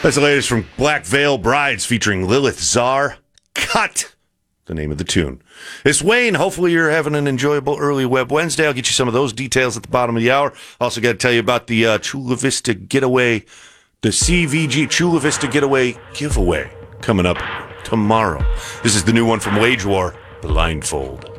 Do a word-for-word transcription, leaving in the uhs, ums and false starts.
That's the latest from Black Veil Brides featuring Lilith Czar. Cut, the name of the tune. It's Wayne. Hopefully you're having an enjoyable early Web Wednesday. I'll get you some of those details at the bottom of the hour. Also got to tell you about the uh, Chula Vista Getaway, the C V G Chula Vista Getaway giveaway coming up tomorrow. This is the new one from Wage War, Blindfold.